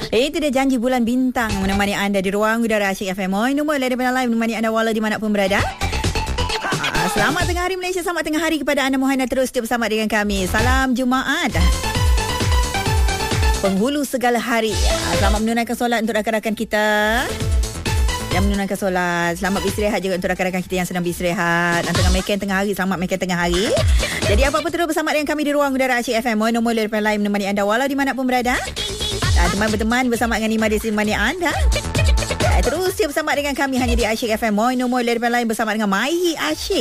Itu dia janji bulan bintang menemani anda di ruang udara Asyik FM. Nombor daripada live menemani anda walau di manapun berada. Selamat tengah hari Malaysia, selamat tengah hari kepada anda. Mohon anda terus bersama dengan kami. Salam Jumaat, penghulu segala hari. Selamat menunaikan solat untuk rakan-rakan kita yang menunaikan solat. Selamat beristirahat juga untuk rakan-rakan kita yang sedang beristirahat. Dan tengah makan tengah hari, selamat makan tengah hari. Jadi apa-apa terus bersama dengan kami di ruang udara Asyik FM. Nombor daripada live menemani anda walau di manapun berada. Teman berteman bersama dengan Ima di sini anda. Terus bersama dengan kami hanya di Asyik FM. Nombor daripada lain bersama dengan Maihi Asyik.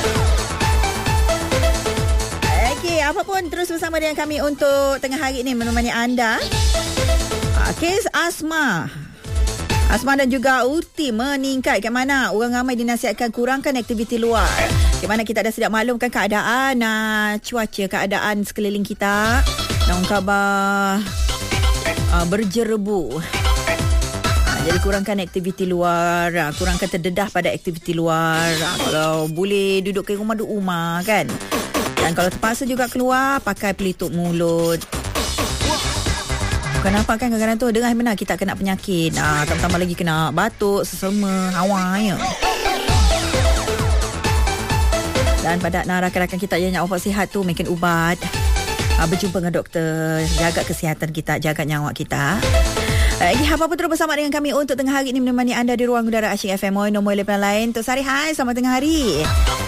Okey, apa pun terus bersama dengan kami untuk tengah hari ini menemani anda. Kes asma dan juga urti meningkat. Kat mana orang ramai dinasihatkan kurangkan aktiviti luar. Di mana kita dah sedia maklumkan keadaan cuaca, keadaan sekeliling kita. Dan khabar berjerebu. Jadi kurangkan aktiviti luar, kurangkan terdedah pada aktiviti luar. Kalau boleh duduk ke rumah, duduk rumah kan. Dan kalau terpaksa juga keluar, pakai pelitup mulut. Bukan apa kan kadang-kadang tu dengar benar kita kena penyakit. Tambah-tambah lagi kena batuk, sesama, hawa ya. Dan pada rakan-rakan kita yang nak wafat sihat tu, makan ubat. Berjumpa dengan doktor, jaga kesihatan kita, jaga nyawa kita. Apa-apa terus bersama dengan kami untuk tengah hari ini menemani anda di ruang udara Asyik FM. Nombor telefon lain untuk Sari. Hai, selamat tengah hari.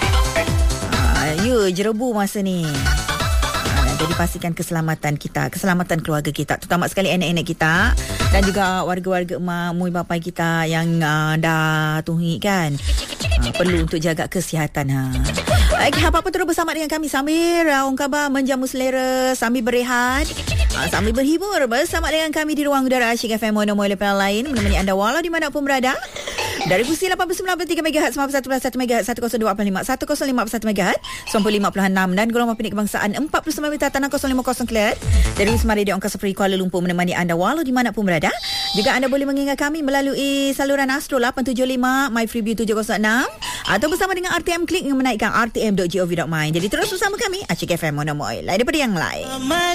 Jerebu masa ni. Jadi pastikan keselamatan kita, keselamatan keluarga kita, terutama sekali anak-anak kita dan juga warga-warga emak, mui bapai kita yang dah tuhi kan. Perlu untuk jaga kesihatan. Apa-apa terus bersama dengan kami sambil orang khabar menjamu selera, sambil berehat, sambil berhibur bersama dengan kami di ruang udara Asyik FM. Nombor telefon lain menemani anda walau di manapun berada. Dari Fusi 89.3 MHz, 91.1 MHz, 102.5, 105.1 MHz, 95.6 dan gelombang pendek kebangsaan 49 meter tanah 050 kHz. Dari Wisma Radio Angkasa Free Kuala Lumpur menemani anda walau di manapun berada. Juga anda boleh mengingat kami melalui saluran Astro 875, My Freeview 706 atau bersama dengan RTM Klik yang menaikkan rtm.gov.my. Jadi terus bersama kami Asyik FM. Lain daripada yang lain.